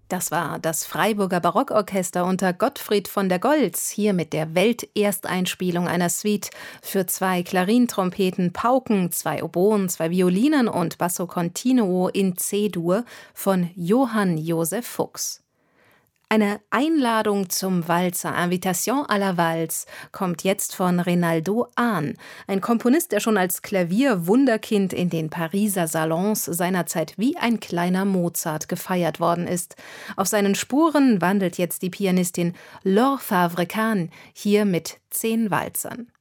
Das war das Freiburger Barockorchester unter Gottfried von der Goltz, hier mit der Weltersteinspielung einer Suite für 2 Klarintrompeten, Pauken, 2 Oboen, 2 Violinen und Basso Continuo in C-Dur von Johann Joseph Fuchs. Eine Einladung zum Walzer, Invitation à la Valse, kommt jetzt von Reynaldo Ahn, ein Komponist, der schon als Klavierwunderkind in den Pariser Salons seinerzeit wie ein kleiner Mozart gefeiert worden ist. Auf seinen Spuren wandelt jetzt die Pianistin Laure Favre-Kahn, hier mit 10 Walzern.